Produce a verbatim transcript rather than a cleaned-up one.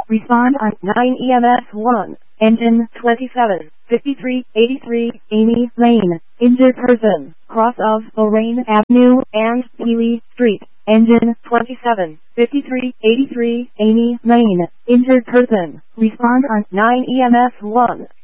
Respond on nine E M S one. Engine twenty-seven fifty-three eighty-three Amy Lane. Injured person, cross of Lorraine Avenue and Healy Street. Engine twenty-seven fifty-three eighty-three Amy Lane. Injured person. Respond on nine E M S one.